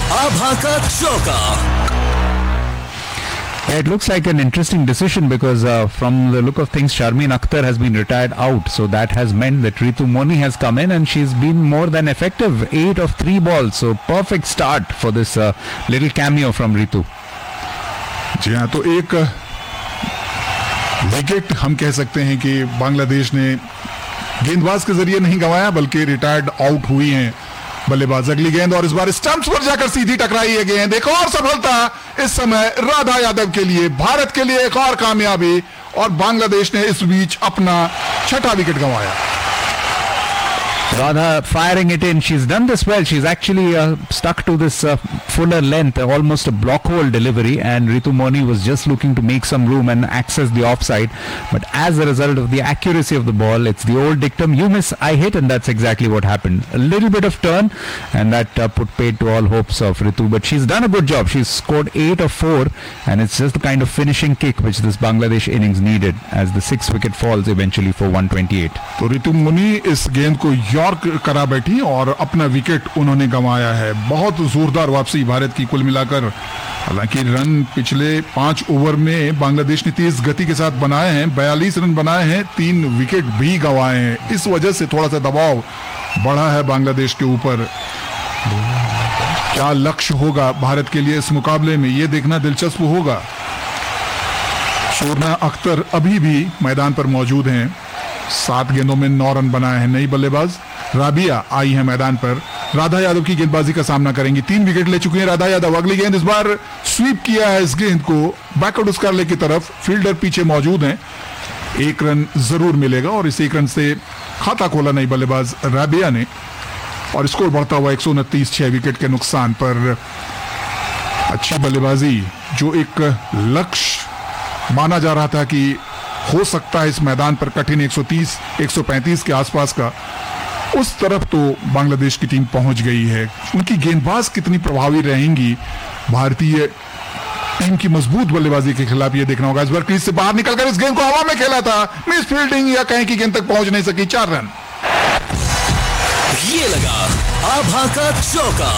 आभा का चौका. It looks like an interesting decision because from the look of things, Sharmeen Akhtar has been retired out. So that has meant that Ritu Moni has come in and she's been more than effective. 8 of 3 balls. So perfect start for this little cameo from Ritu. जी हाँ, तो एक wicket हम कह सकते हैं कि बांग्लादेश ने गेंदबाज के जरिए नहीं गंवाया, बल्कि रिटायर्ड आउट हुई हैं बल्लेबाज. अगली गेंद और इस बार स्टंप्स पर जाकर सीधी टकराई है गेंद. एक और सफलता इस समय राधा यादव के लिए, भारत के लिए एक और कामयाबी, और बांग्लादेश ने इस बीच अपना 6वां विकेट गंवाया. Radha firing it in. She's done this well. She's actually stuck to this fuller length, almost a block hole delivery, and Ritu Moni was just looking to make some room and access the offside. But as a result of the accuracy of the ball, it's the old dictum, you miss, I hit, and that's exactly what happened. A little bit of turn, and that put paid to all hopes of Ritu. But she's done a good job. She's scored 8 of 4, and it's just the kind of finishing kick which this Bangladesh innings needed as the 6th wicket falls eventually for 128. तो रितु मुनी इस गेंद को York करा बैठी और अपना wicket उन्होंने गंवाया है. बहुत जोरदार वापसी भारत की कुल मिलाकर. हालांकि रन पिछले 5 ओवर में बांग्लादेश ने तेज गति के साथ बनाए हैं, 42 रन बनाए हैं, 3 विकेट भी गंवाए हैं. इस वजह से थोड़ा सा दबाव बढ़ा है बांग्लादेश के ऊपर. क्या लक्ष्य होगा भारत के लिए इस मुकाबले में, ये देखना दिलचस्प होगा. शोरना अख्तर अभी भी मैदान पर मौजूद हैं. 7 गेंदों में 9 रन बनाए हैं नई बल्लेबाज. राबिया आई है मैदान पर. राधा यादव की गेंदबाजी का सामना करेंगी. 3 विकेट ले चुकी हैं राधा यादव. अगली गेंद इस बार स्वीप किया है इस गेंद को बैकवर्ड स्कारले की तरफ. फील्डर पीछे मौजूद हैं. 1 रन जरूर मिलेगा और इस 1 रन से खाता खोला नई बल्लेबाज राबिया ने, और स्कोर बढ़ता हुआ 129, 6 विकेट के नुकसान पर. अच्छी बल्लेबाजी, जो एक लक्ष्य माना जा रहा था कि हो सकता है इस मैदान पर कठिन 130, 135 के आसपास का, उस तरफ तो बांग्लादेश की टीम पहुंच गई है. उनकी गेंदबाज कितनी प्रभावी रहेंगी भारतीय टीम की मजबूत बल्लेबाजी के खिलाफ, ये देखना होगा. इस बार क्रीज से बाहर निकलकर इस गेंद को हवा में खेला था, मिस फील्डिंग या कहीं की गेंद तक पहुंच नहीं सकी. 4 रन. ये लगा आभा का चौका.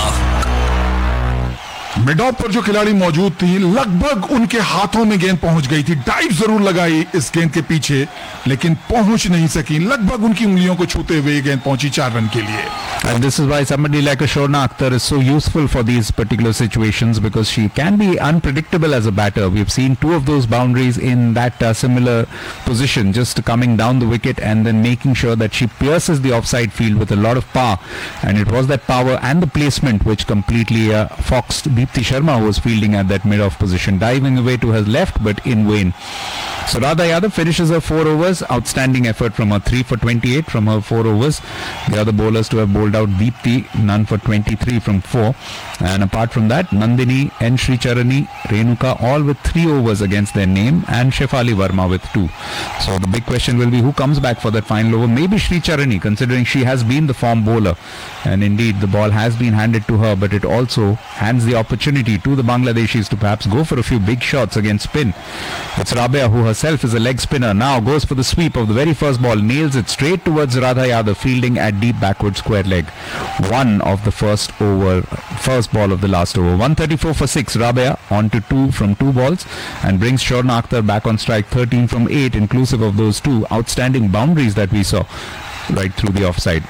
मिड ऑफ पर जो खिलाड़ी मौजूद थी, लगभग उनके हाथों में गेंद पहुंच गई थी. डाइव जरूर लगाई इस गेंद के पीछे, लेकिन पहुंच नहीं सकी. लगभग उनकी उंगलियों को छूते हुए गेंद पहुंची 4 रन के लिए. And this is why somebody like a Shorna Akhtar is so useful for these particular situations, because she can be unpredictable as a batter. We've seen 2 of those boundaries in that similar position, just coming down the wicket and then making sure that she pierces the offside field with a lot of power. And it was that power and the placement which completely foxed Deepti Sharma, who was fielding at that mid-off position, diving away to her left but in vain. So Radha Yadav finishes her 4 overs. Outstanding effort from her, 3 for 28 from her 4 overs. The other bowlers to have bowled out, Deepti, none for 23 from 4. And apart from that, Nandini, N. Sricharani, Renuka, all with 3 overs against their name, and Shefali Verma with 2. So the big question will be who comes back for that final over. Maybe Sricharani, considering she has been the form bowler. And indeed, the ball has been handed to her, but it also hands the opportunity to the Bangladeshis to perhaps go for a few big shots against spin. It's Rabia, who herself is a leg spinner, now goes for the sweep of the very first ball, nails it straight towards Radha Yadav, fielding at deep backward square leg. 1 of the first ball of the last over. 134 for 6. Rabia on to 2 from 2 balls and brings Shorna Akhtar back on strike. 13 from 8 inclusive of those 2 outstanding boundaries that we saw right through the offside.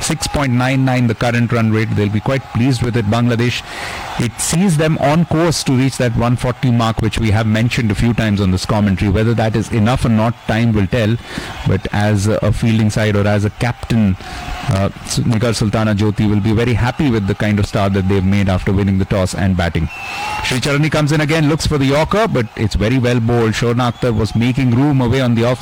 6.99 the current run rate. They'll be quite pleased with it. Bangladesh, it sees them on course to reach that 140 mark, which we have mentioned a few times on this commentary. Whether that is enough or not, time will tell. But as a fielding side or as a captain, Nigar Sultana Jyoti will be very happy with the kind of start that they've made after winning the toss and batting. Sricharani comes in again, looks for the Yorker, but it's very well bowled. Shorna Akhtar was making room away on the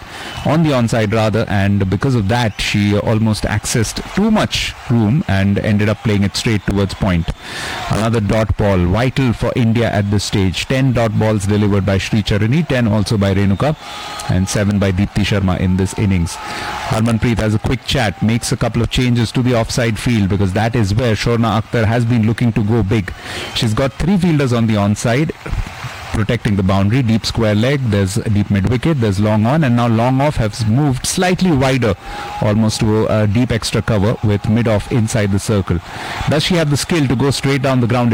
onside rather, and because of that, she almost accessed too much room and ended up playing it straight towards point. Another dot ball, vital for India at this stage. 10 dot balls delivered by Sricharani, 10 also by Renuka, and 7 by Deepti Sharma in this innings. Harmanpreet has a quick chat, makes a couple of changes to the offside field, because that is where Shorna Akhtar has been looking to go big. She's got 3 fielders on the onside, protecting the boundary. Deep square leg, there's a deep mid wicket, there's long on, and now long off has moved slightly wider, almost to a deep extra cover with mid off inside the circle. Does she have the skill to go straight down the ground